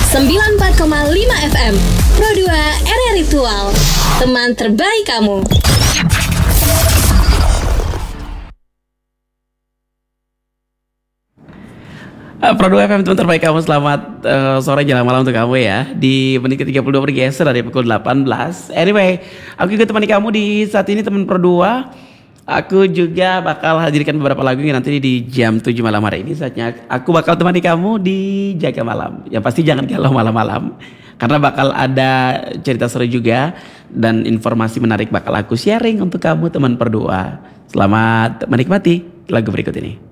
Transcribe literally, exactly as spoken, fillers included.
sembilan puluh empat koma lima F M Pro dua R R Ritual, teman terbaik kamu. Uh, Pro dua F M, teman terbaik kamu. Selamat uh, sore jelang malam untuk kamu ya. Di menit ke tiga puluh dua bergeser dari pukul delapan belas. Anyway, aku juga temani kamu di saat ini, teman Pro dua. Aku juga bakal hadirkan beberapa lagu yang nanti di jam tujuh malam hari ini. Saatnya aku bakal temani kamu di Jaga Malam. Yang pasti jangan galau malam-malam, karena bakal ada cerita seru juga dan informasi menarik bakal aku sharing untuk kamu, teman Pro dua. Selamat menikmati lagu berikut ini.